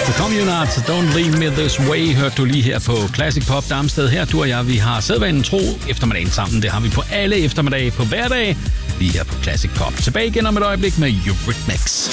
Communards, Don't Leave Me This Way, hørte du lige her på Classic Pop Darmsted. Her, du og jeg, vi har sædvanen tro eftermiddagen sammen. Det har vi på alle eftermiddage på hverdag, lige her på Classic Pop. Tilbage igen om et øjeblik med Eurythmics.